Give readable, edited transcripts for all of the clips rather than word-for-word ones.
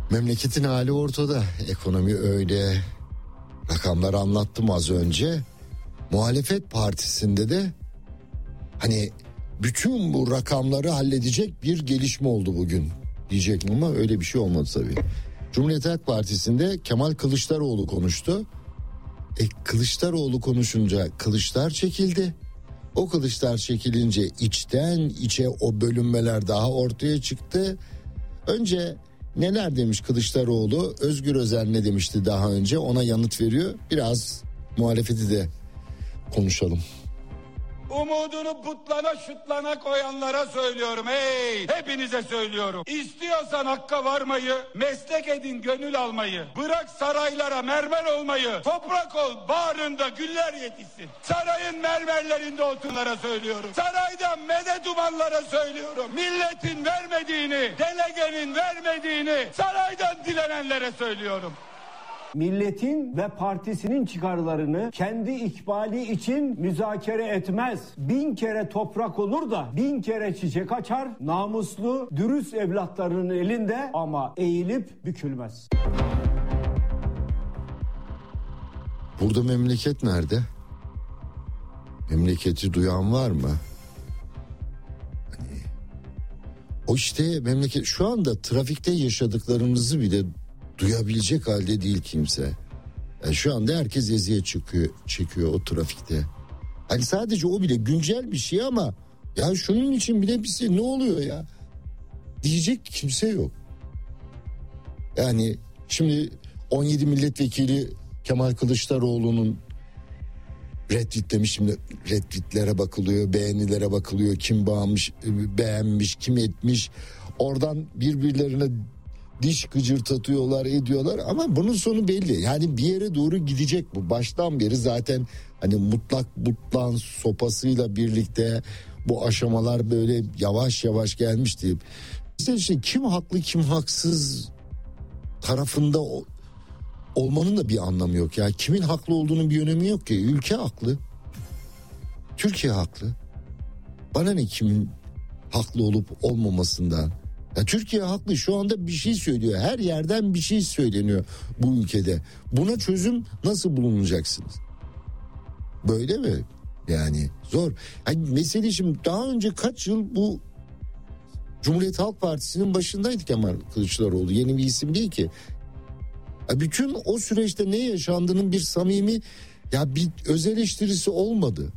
Memleketin hali ortada. Ekonomi öyle. Rakamları anlattım az önce. Muhalefet partisinde de hani bütün bu rakamları halledecek bir gelişme oldu bugün diyecektim ama öyle bir şey olmadı tabii. Cumhuriyet Halk Partisi'nde Kemal Kılıçdaroğlu konuştu. Kılıçdaroğlu konuşunca kılıçlar çekildi. O kılıçlar çekilince içten içe o bölünmeler daha ortaya çıktı. Önce neler demiş Kılıçdaroğlu? Özgür Özel ne demişti daha önce? Ona yanıt veriyor. Biraz muhalefeti de konuşalım. Umudunu putlana şutlana koyanlara söylüyorum, hey hepinize söylüyorum. İstiyorsan hakka varmayı, meslek edin gönül almayı. Bırak saraylara mermer olmayı, toprak ol bağrında güller yetişsin. Sarayın mermerlerinde oturanlara söylüyorum. Saraydan medet umanlara söylüyorum. Milletin vermediğini, delegenin vermediğini saraydan dilenenlere söylüyorum. Milletin ve partisinin çıkarlarını kendi ikbali için müzakere etmez. 1000 kere toprak olur da 1000 kere çiçek açar. Namuslu, dürüst evlatlarının elinde ama eğilip bükülmez. Burada memleket nerede? Memleketi duyan var mı? Hani, o işte memleket şu anda trafikte yaşadıklarımızı bile duyabilecek halde değil kimse. Yani şu anda herkes eziyet çekiyor o trafikte. Hani sadece o bile güncel bir şey ama ya şunun için bile bize ne oluyor ya? Diyecek kimse yok. Yani şimdi 17 milletvekili Kemal Kılıçdaroğlu'nun retweetlemiş, şimdi retweetlere bakılıyor, beğenilere bakılıyor, kim beğenmiş, kim etmiş. Oradan birbirlerine diş gıcırtatıyorlar, ediyorlar ama bunun sonu belli. Yani bir yere doğru gidecek bu. Baştan beri zaten hani mutlak sopasıyla birlikte bu aşamalar böyle yavaş yavaş gelmişti. İşte kim haklı kim haksız tarafında olmanın da bir anlamı yok ya. Kimin haklı olduğunun bir önemi yok ki. Ülke haklı. Türkiye haklı. Bana ne kimin haklı olup olmamasından. Ya Türkiye haklı, şu anda bir şey söylüyor. Her yerden bir şey söyleniyor bu ülkede. Buna çözüm nasıl bulunacaksınız? Böyle mi? Yani zor. Yani mesele şimdi daha önce kaç yıl bu Cumhuriyet Halk Partisi'nin başındaydı Kemal Kılıçdaroğlu. Yeni bir isim değil ki. Ya bütün o süreçte ne yaşandığının bir samimi bir öz eleştirisi olmadı.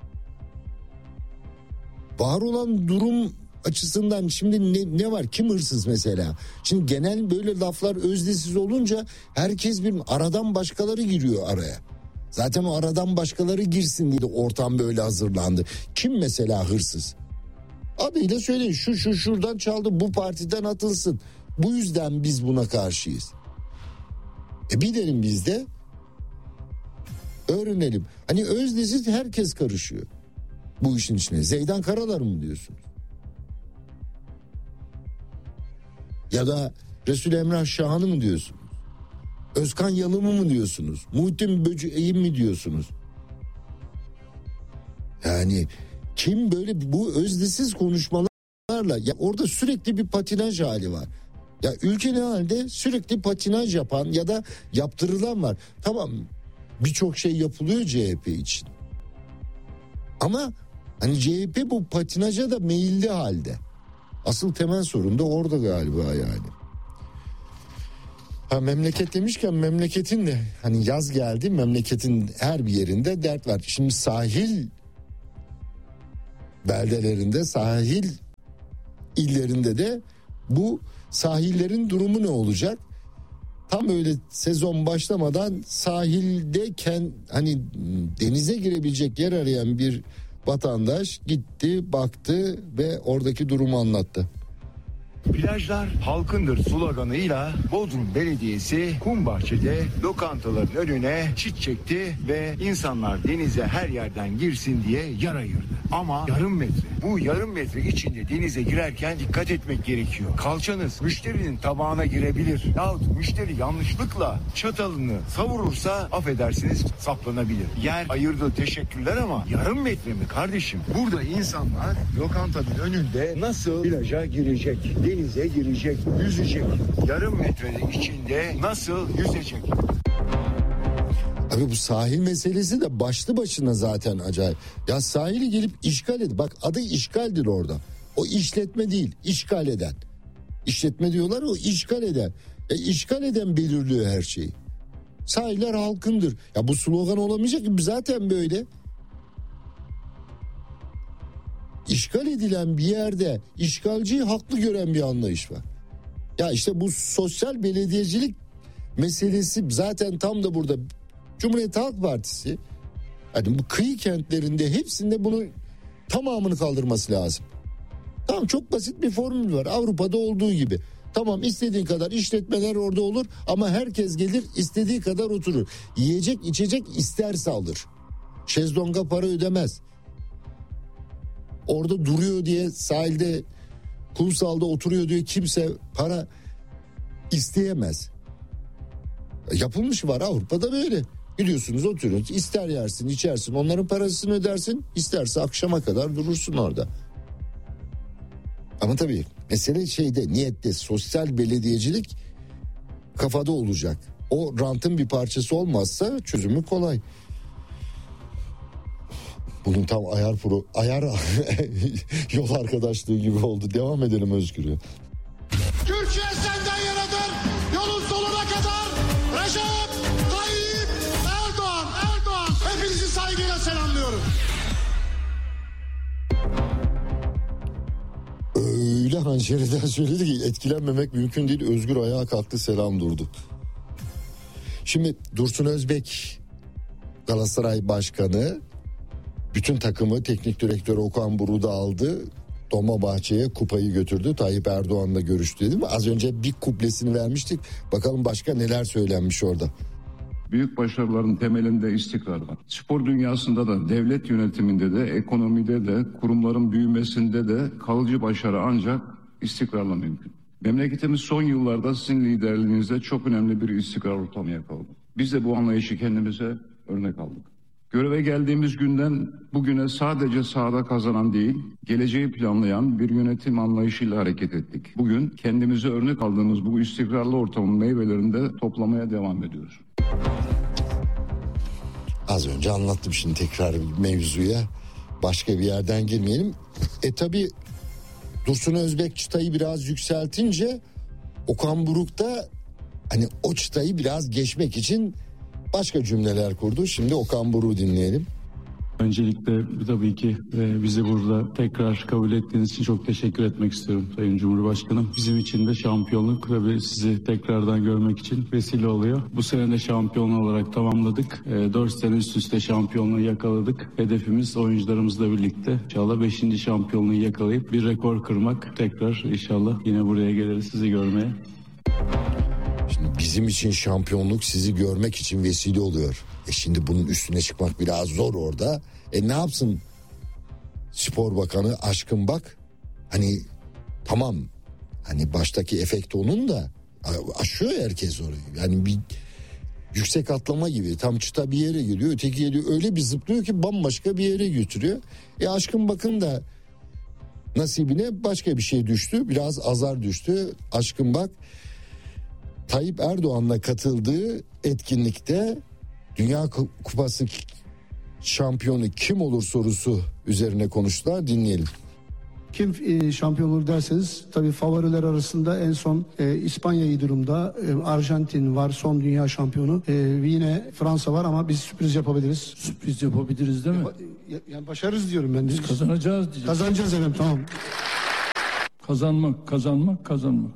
Var olan durum açısından şimdi ne var? Kim hırsız mesela? Şimdi genel böyle laflar özdesiz olunca herkes aradan başkaları giriyor araya. Zaten o aradan başkaları girsin diye ortam böyle hazırlandı. Kim mesela hırsız? Adıyla söyleyin, şu şuradan çaldı, bu partiden atılsın. Bu yüzden biz buna karşıyız. Gidelim biz de öğrenelim. Hani özdesiz herkes karışıyor bu işin içine. Zeydan Karalar mı diyorsunuz? Ya da Resul Emrah Şahan'ı mı diyorsunuz? Özkan Yalım'ı mı diyorsunuz? Muhittin Böceği mi diyorsunuz? Yani kim böyle bu özdesiz konuşmalarla, ya orada sürekli bir patinaj hali var. Ya ülke ne halde? Sürekli patinaj yapan ya da yaptırılan var. Tamam, birçok şey yapılıyor CHP için. Ama hani CHP bu patinaja da meyilli halde. Asıl temel sorun da orada galiba yani. Memleket demişken memleketin de hani yaz geldi, memleketin her bir yerinde dert var. Şimdi sahil beldelerinde, sahil illerinde de bu sahillerin durumu ne olacak? Tam öyle sezon başlamadan sahildeyken hani denize girebilecek yer arayan bir vatandaş gitti, baktı ve oradaki durumu anlattı. Plajlar halkındır sloganıyla Bodrum Belediyesi Kumbahçe'de lokantaların önüne çit çekti ve insanlar denize her yerden girsin diye yer ayırdı. Ama yarım metre. Bu yarım metre içinde denize girerken dikkat etmek gerekiyor. Kalçanız müşterinin tabağına girebilir. Yahut müşteri yanlışlıkla çatalını savurursa affedersiniz saplanabilir. Yer ayırdı, teşekkürler ama yarım metre mi kardeşim? Burada insanlar lokantanın önünde nasıl plaja girecek? denize girecek, yüzecek. Yarım metrelik içinde nasıl yüzecek? Abi bu sahil meselesi de başlı başına zaten acayip. Ya sahili gelip işgal edin. Bak adı işgaldir orada. O işletme değil, işgal eden. İşletme diyorlar, o işgal eden. İşgal eden belirliyor her şeyi. Sahiller halkındır. Ya bu slogan olamayacak ki, zaten böyle. İşgal edilen bir yerde işgalciyi haklı gören bir anlayış var. Ya işte bu sosyal belediyecilik meselesi zaten tam da burada. Cumhuriyet Halk Partisi hani bu kıyı kentlerinde hepsinde bunu tamamını kaldırması lazım. Tamam, çok basit bir formül var Avrupa'da olduğu gibi. Tamam, istediğin kadar işletmeler orada olur ama herkes gelir istediği kadar oturur. Yiyecek içecek isterse alır. Şezlonga para ödemez. Orada duruyor diye sahilde, kumsalda oturuyor diye kimse para isteyemez. Yapılmış var Avrupa'da böyle. Gidiyorsunuz, oturuyorsunuz, ister yersin içersin, onların parasını ödersin, isterse akşama kadar durursun orada. Ama tabii mesele şeyde, niyette, sosyal belediyecilik kafada olacak. O rantın bir parçası olmazsa çözümü kolay. Bunun tam ayar yol arkadaşlığı gibi oldu. Devam edelim Özgür'ü. Türkiye senden yaradır. Yolun sonuna kadar Recep Tayyip Erdoğan. Hepinizi saygıyla selamlıyorum. Öyle hançeriden söyledi ki etkilenmemek mümkün değil. Özgür ayağa kalktı, selam durdu. Şimdi Dursun Özbek Galatasaray Başkanı bütün takımı, teknik direktörü Okan Buruk'u da aldı. Dolmabahçe'ye kupayı götürdü. Tayyip Erdoğan'la görüştü dedim. Az önce bir kuplesini vermiştik. Bakalım başka neler söylenmiş orada. Büyük başarıların temelinde istikrar var. Spor dünyasında da, devlet yönetiminde de, ekonomide de, kurumların büyümesinde de kalıcı başarı ancak istikrarla mümkün. Memleketimiz son yıllarda sizin liderliğinizde çok önemli bir istikrar ortamı yakaladı. Biz de bu anlayışı kendimize örnek aldık. Göreve geldiğimiz günden bugüne sadece sahada kazanan değil, geleceği planlayan bir yönetim anlayışıyla hareket ettik. Bugün kendimize örnek aldığımız bu istikrarlı ortamın meyvelerini de toplamaya devam ediyoruz. Az önce anlattım, şimdi tekrar mevzuya başka bir yerden girmeyelim. Tabii Dursun Özbek çıtayı biraz yükseltince Okan Buruk da hani o çıtayı biraz geçmek için başka cümleler kurdu. Şimdi Okan Buruk'u dinleyelim. Öncelikle tabii ki bizi burada tekrar kabul ettiğiniz için çok teşekkür etmek istiyorum Sayın Cumhurbaşkanım. Bizim için de şampiyonluk tabii sizi tekrardan görmek için vesile oluyor. Bu sene de şampiyon olarak tamamladık. 4 sene üst üste şampiyonluğu yakaladık. Hedefimiz oyuncularımızla birlikte inşallah 5. şampiyonluğu yakalayıp bir rekor kırmak. Tekrar inşallah yine buraya geliriz sizi görmeye. Şimdi bizim için şampiyonluk sizi görmek için vesile oluyor. Şimdi bunun üstüne çıkmak biraz zor orada. Ne yapsın Spor Bakanı Aşkın Bak? Hani tamam, hani baştaki efekt onun da aşıyor herkes orayı. Yani bir yüksek atlama gibi, tam çıta bir yere geliyor, öteki geliyor, öyle bir zıplıyor ki bambaşka bir yere götürüyor. Aşkın Bak'ın da nasibine başka bir şey düştü, biraz azar düştü. Aşkın Bak Tayyip Erdoğan'la katıldığı etkinlikte Dünya Kupası şampiyonu kim olur sorusu üzerine konuştular. Dinleyelim. Kim şampiyon olur derseniz tabii favoriler arasında en son İspanya'yı durumda. Arjantin var, son dünya şampiyonu. Yine Fransa var ama biz sürpriz yapabiliriz. Sürpriz yapabiliriz değil mi? Yani başarırız diyorum ben. Biz kazanacağız diyeceğiz. Kazanacağız efendim, tamam. Kazanmak.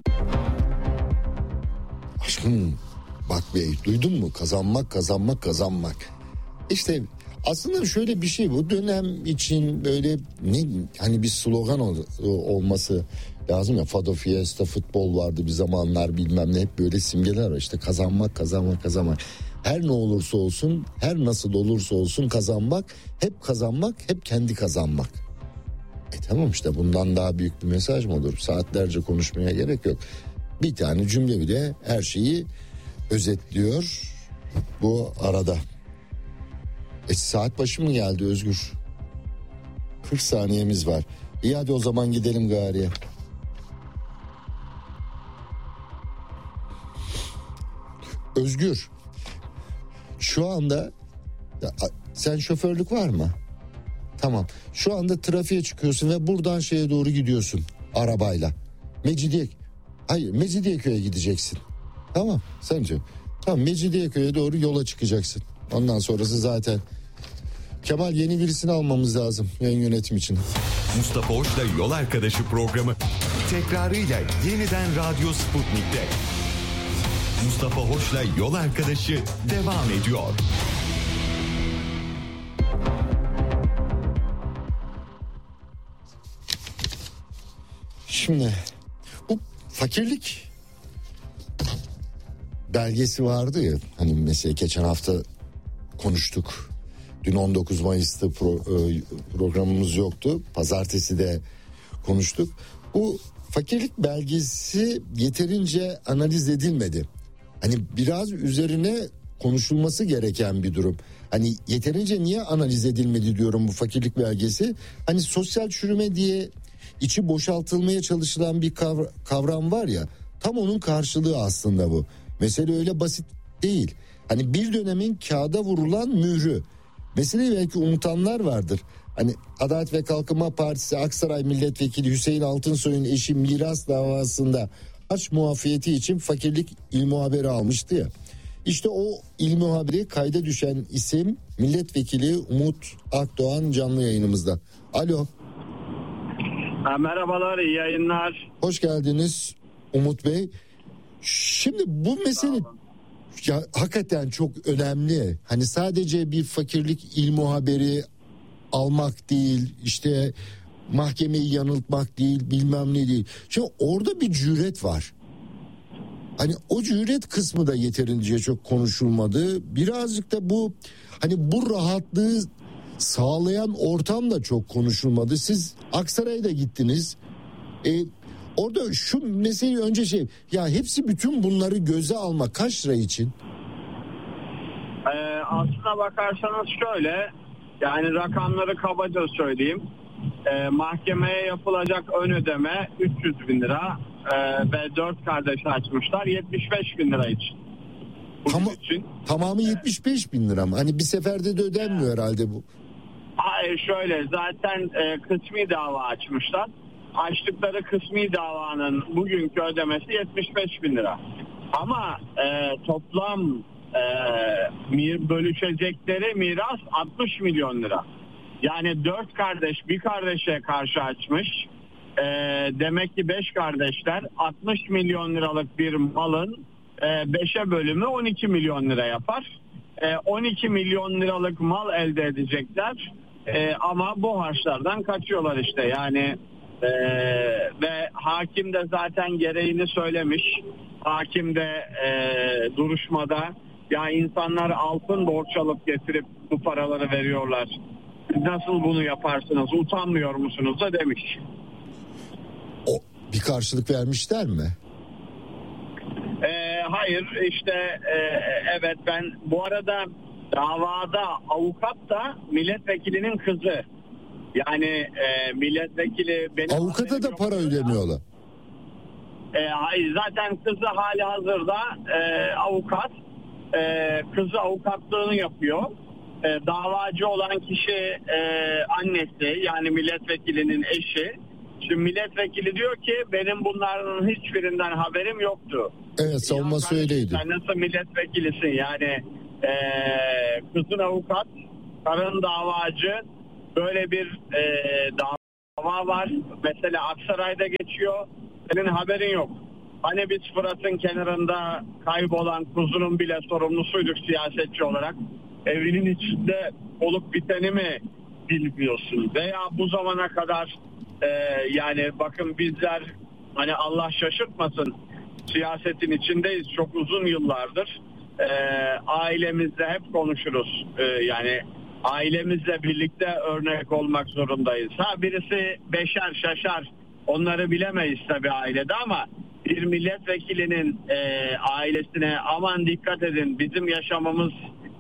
Aşkım Bak Bey, duydun mu? Kazanmak. İşte aslında şöyle bir şey, bu dönem için böyle hani bir slogan olması lazım ya. Fado Fiesta, futbol vardı bir zamanlar, bilmem ne, hep böyle simgeler var. İşte kazanmak. Her ne olursa olsun, her nasıl olursa olsun kazanmak, hep kendi kazanmak. Tamam, işte bundan daha büyük bir mesaj mı olur? Saatlerce konuşmaya gerek yok. Bir tane cümle bile her şeyi özetliyor bu arada. Saat başı mı geldi Özgür? 40 saniyemiz var. İyi, hadi o zaman gidelim gariye. Özgür, şu anda sen şoförlük var mı? Tamam. Şu anda trafiğe çıkıyorsun ve buradan şeye doğru gidiyorsun arabayla. Mecidiyeköy'e gideceksin. Tamam. Sence? Tamam, Mecidiyeköy'e doğru yola çıkacaksın. Ondan sonrası zaten. Kemal, yeni birisini almamız lazım yayın yönetim için. Mustafa Hoş'la Yol Arkadaşı programı tekrarıyla yeniden Radyo Sputnik'te. Mustafa Hoş'la Yol Arkadaşı devam ediyor. Şimdi bu fakirlik belgesi vardı ya, hani mesela geçen hafta konuştuk. Dün 19 Mayıs'ta programımız yoktu. Pazartesi de konuştuk. Bu fakirlik belgesi yeterince analiz edilmedi. Hani biraz üzerine konuşulması gereken bir durum. Hani yeterince niye analiz edilmedi diyorum bu fakirlik belgesi. Hani sosyal çürüme diye içi boşaltılmaya çalışılan bir kavram var ya, tam onun karşılığı aslında bu. Mesele öyle basit değil. Hani bir dönemin kağıda vurulan mührü. Meseleyi belki unutanlar vardır. Hani Adalet ve Kalkınma Partisi Aksaray Milletvekili Hüseyin Altınsoy'un eşi miras davasında harç muafiyeti için fakirlik ilmuhaberi almıştı ya. İşte o ilmuhaberi kayda düşen isim Milletvekili Umut Akdoğan, canlı yayınımızda. Alo. Merhabalar, iyi yayınlar. Hoş geldiniz Umut Bey. Şimdi bu mesele ya hakikaten çok önemli. Hani sadece bir fakirlik ilmuhaberi almak değil, işte mahkemeyi yanıltmak değil, bilmem ne değil. Şimdi orada bir cüret var. Hani o cüret kısmı da yeterince çok konuşulmadı. Birazcık da bu hani bu rahatlığı sağlayan ortam da çok konuşulmadı. Siz Aksaray'da gittiniz. Orada şu meseleyi önce ya hepsi bütün bunları göze alma kaç lira için? Aslına bakarsanız şöyle, yani rakamları kabaca söyleyeyim. Mahkemeye yapılacak ön ödeme 300 bin lira ve 4 kardeş açmışlar 75 bin lira için. Tamamı 75 bin lira mı? Hani bir seferde de ödenmiyor herhalde bu. Hayır, şöyle zaten kısmi dava açmışlar. Açtıkları kısmi davanın bugünkü ödemesi 75 bin lira. Ama toplam bölüşecekleri miras 60 milyon lira. Yani 4 kardeş bir kardeşe karşı açmış. Demek ki 5 kardeşler 60 milyon liralık bir malın 5'e bölümü 12 milyon lira yapar. 12 milyon liralık mal elde edecekler. Ama bu harçlardan kaçıyorlar işte. Yani ve hakim de zaten gereğini söylemiş. Hakim de duruşmada ya insanlar altın borç alıp getirip bu paraları veriyorlar. Nasıl bunu yaparsınız? Utanmıyor musunuz da demiş. O bir karşılık vermişler mi? Hayır işte evet, ben bu arada davada avukat da milletvekilinin kızı. Yani milletvekili benim avukata da para ödemiyorlar. Hayır, zaten kızı hali hazırda avukat. Kızı avukatlığını yapıyor. Davacı olan kişi annesi, yani milletvekilinin eşi. Şimdi milletvekili diyor ki benim bunların hiçbirinden haberim yoktu. Evet, savunması öyleydi. Sen nasıl milletvekilisin yani, kızın avukat, karın davacı, böyle bir dava var. Mesela Aksaray'da geçiyor, senin haberin yok. Hani biz Fırat'ın kenarında kaybolan kuzunun bile sorumlusuyduk siyasetçi olarak. Evinin içinde olup biteni mi bilmiyorsun? Veya bu zamana kadar yani bakın bizler, hani Allah şaşırtmasın, siyasetin içindeyiz çok uzun yıllardır. Ailemizle hep konuşuruz. Yani ailemizle birlikte örnek olmak zorundayız. Birisi beşer şaşar, onları bilemeyiz tabii ailede, ama bir milletvekilinin ailesine aman dikkat edin, bizim yaşamımız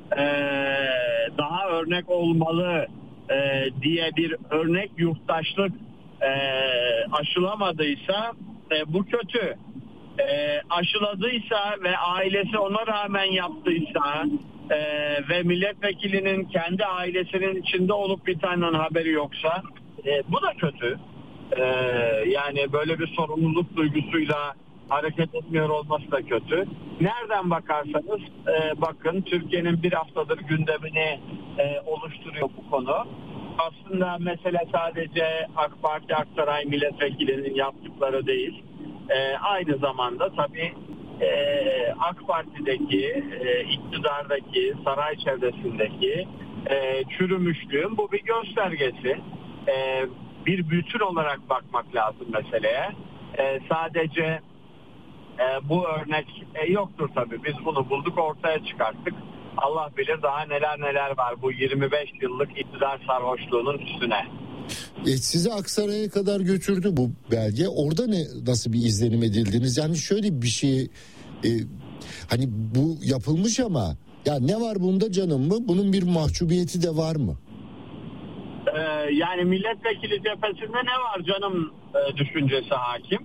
daha örnek olmalı diye bir örnek yurttaşlık aşılamadıysa bu kötü. aşıladıysa ve ailesi ona rağmen yaptıysa ve milletvekilinin kendi ailesinin içinde olup bir taneden haberi yoksa bu da kötü. Yani böyle bir sorumluluk duygusuyla hareket etmiyor olması da kötü. Nereden bakarsanız bakın Türkiye'nin bir haftadır gündemini oluşturuyor bu konu. Aslında mesele sadece AK Parti Aksaray milletvekilinin yaptıkları değil. Aynı zamanda tabii AK Parti'deki, iktidardaki, saray çevresindeki çürümüşlüğün bu bir göstergesi. Bir bütün olarak bakmak lazım meseleye. Sadece bu örnek yoktur tabii. Biz bunu bulduk, ortaya çıkarttık. Allah bilir daha neler var bu 25 yıllık iktidar sarhoşluğunun üstüne. Sizi Aksaray'a kadar götürdü bu belge. Orada nasıl bir izlenim edildiniz? Yani şöyle bir şey, hani bu yapılmış ama ya ne var bunda canım mı? Bunun bir mahcubiyeti de var mı? Yani milletvekili cephesinde ne var canım düşüncesi hakim.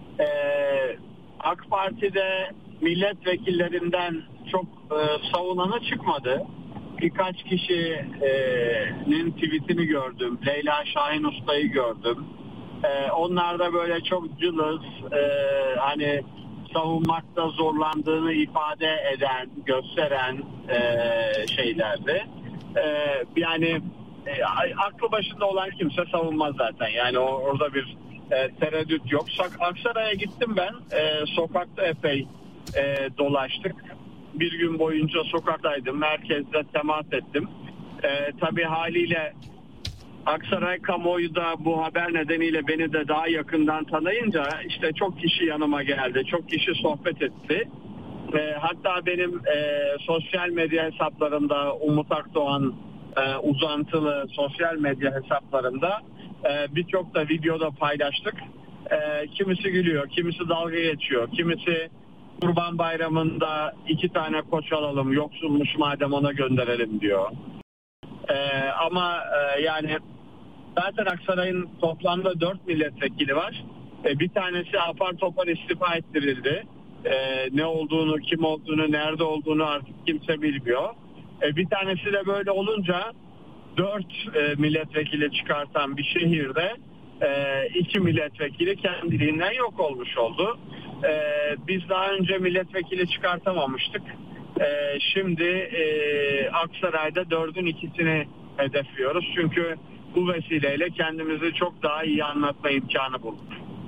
AK Parti'de milletvekillerinden çok savunanı çıkmadı. Birkaç kişinin tweetini gördüm. Leyla Şahin Usta'yı gördüm. Onlar da böyle çok cılız, hani savunmakta zorlandığını ifade eden, gösteren şeylerdi. Yani aklı başında olan kimse savunmaz zaten. Yani orada bir tereddüt yok. Aksaray'a gittim ben. Sokakta epey dolaştık. Bir gün boyunca sokaktaydım. Merkezde temas ettim. Tabii haliyle Aksaray kamuoyu da bu haber nedeniyle beni de daha yakından tanıyınca işte çok kişi yanıma geldi. Çok kişi sohbet etti. Hatta benim sosyal medya hesaplarımda Umut Akdoğan uzantılı sosyal medya hesaplarımda birçok da videoda paylaştık. Kimisi gülüyor, kimisi dalga geçiyor, kimisi Kurban Bayramı'nda 2 tane koç alalım, yoksulmuş madem ona gönderelim diyor. Ama yani zaten Aksaray'ın toplamda 4 milletvekili var. Bir tanesi apar topar istifa ettirildi. Ne olduğunu, kim olduğunu, nerede olduğunu artık kimse bilmiyor. Bir tanesi de böyle olunca 4 milletvekili çıkartan bir şehirde 2 milletvekili kendiliğinden yok olmuş oldu. Biz daha önce milletvekili çıkartamamıştık. Şimdi Aksaray'da 4'ün 2'sini hedefliyoruz. Çünkü bu vesileyle kendimizi çok daha iyi anlatma imkanı bulduk.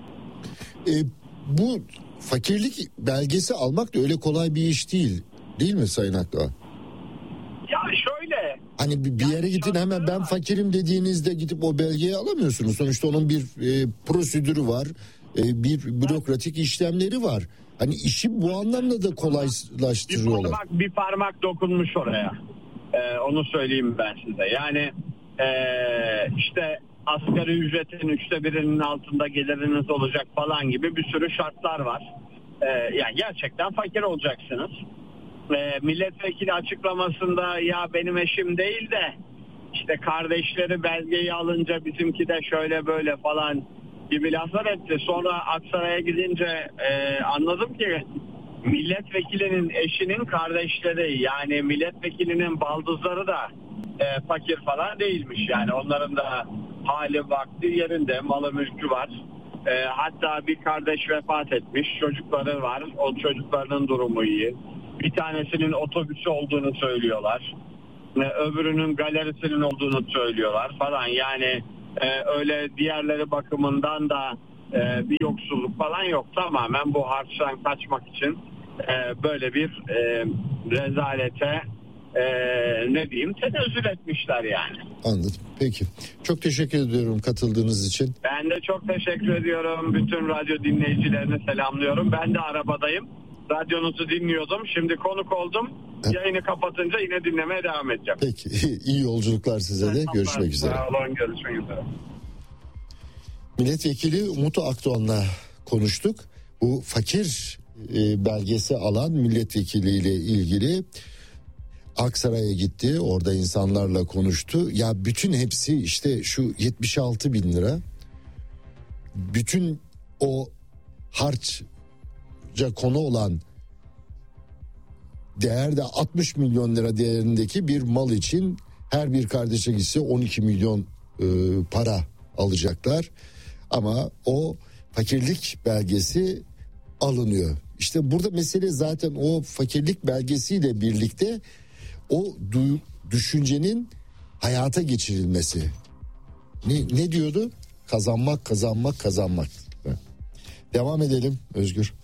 Bu fakirlik belgesi almak da öyle kolay bir iş değil. Değil mi Sayın Akdoğan? Ya şöyle. Hani bir yere gidin hemen ben fakirim dediğinizde gidip o belgeyi alamıyorsunuz. Sonuçta onun bir prosedürü var. Bir bürokratik işlemleri var. Hani işi bu anlamda da kolaylaştırıyorlar. Bir parmak dokunmuş oraya. Onu söyleyeyim ben size. Yani işte asgari ücretin 1/3'ünün altında geliriniz olacak falan gibi bir sürü şartlar var. Yani gerçekten fakir olacaksınız. Milletvekili açıklamasında ya benim eşim değil de işte kardeşleri belgeyi alınca bizimki de şöyle böyle falan gibi laflar etti. Sonra Aksaray'a gidince anladım ki milletvekilinin eşinin kardeşleri, yani milletvekilinin baldızları da fakir falan değilmiş. Yani onların da hali vakti yerinde, malı mülkü var. Hatta bir kardeş vefat etmiş, çocukları var. O çocuklarının durumu iyi. Bir tanesinin otobüsü olduğunu söylüyorlar. Öbürünün galerisinin olduğunu söylüyorlar falan. Yani öyle diğerleri bakımından da bir yoksulluk falan yok. Tamamen bu harçtan kaçmak için böyle bir rezalete ne diyeyim tenezzül etmişler yani. Anladım. Peki. Çok teşekkür ediyorum katıldığınız için. Ben de çok teşekkür ediyorum. Bütün radyo dinleyicilerini selamlıyorum. Ben de arabadayım. Radyonuzu dinliyordum. Şimdi konuk oldum. Yayını kapatınca yine dinlemeye devam edeceğim. Peki. İyi yolculuklar size de. Görüşmek üzere. Sağ olun. Görüşmek üzere. Milletvekili Umut Akdoğan'la konuştuk. Bu fakir belgesi alan milletvekiliyle ilgili Aksaray'a gitti. Orada insanlarla konuştu. Ya bütün hepsi işte şu 76.000 lira. Bütün o harç tartışmaca konu olan değerde 60 milyon lira değerindeki bir mal için her bir kardeşe gitse 12 milyon para alacaklar. Ama o fakirlik belgesi alınıyor. İşte burada mesele zaten o fakirlik belgesiyle birlikte o düşüncenin hayata geçirilmesi. Ne diyordu? Kazanmak. Devam edelim Özgür.